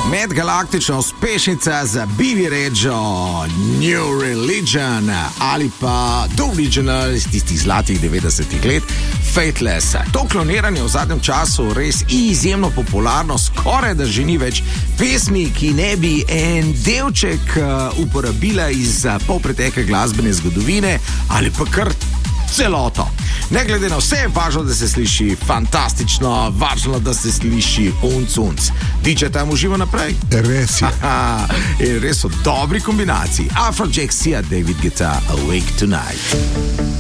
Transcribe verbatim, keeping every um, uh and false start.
Medgalaktična uspešnica za Billy Reggio, New Religion ali pa The Original iz tistih zlatih devetdesetih let, Faithless. To kloniranje v zadnjem času res izjemno popularno, skoraj da že ni več pesmi, ki ne bi en delček uporabila iz polpretekle glasbene zgodovine ali pa kar celoto. Ne glede na vse, je važno, da se sliši fantastično, važno, da se sliši unc-unc. D J tam uživa naprej. Res je. In res so dobri kombinaciji. Afrojack, Sia, David Guetta, Awake Tonight.